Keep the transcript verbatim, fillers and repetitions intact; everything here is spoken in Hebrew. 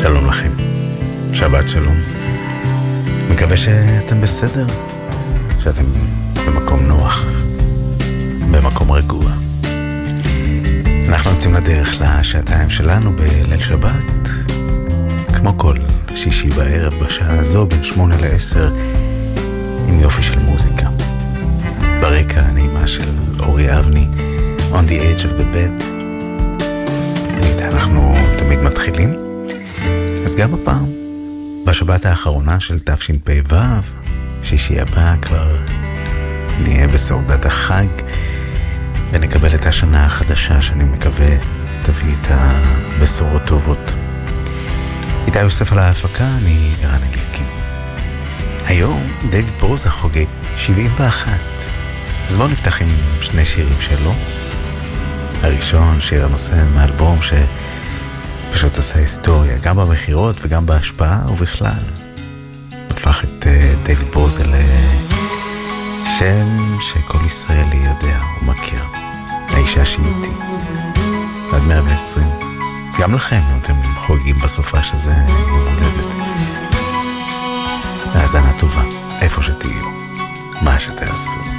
שלום לכם, שבת שלום. מקווה שאתם בסדר, שאתם במקום נוח, במקום רגוע. אנחנו יוצאים לדרך לשעתיים שלנו בליל שבת, כמו כל שישי בערב בשעה הזו בין שמונה לעשר, עם יופי של מוזיקה. ברקע הנעימה של אורי אבני, On the Edge of the Bed. ואיתה אנחנו תמיד מתחילים. אז גם הפעם, בשבת האחרונה של תשפ"ו, שישי הבא כבר נהיה בסעודת החג, ונקבל את השנה החדשה שאני מקווה תביא את הבשורות טובות. איתה יוסף על ההפקה, אני ערן אליקים. היום דיוויד ברוזה חוגג שבעים ואחת. אז בואו נפתח עם שני שירים שלו. הראשון, שיר הנושא מאלבום שפשוט עשה היסטוריה, גם במחירות וגם בהשפעה ובכלל. הפך את דיוויד ברוזה לשם שכל ישראלי יודע ומכיר. האישה שיוטי. עד מאה ועשרים. גם לכם, אם אתם חוגגים בסופה שזה יום הולדת. האזנה טובה, איפה שתהיו, מה שתעשו.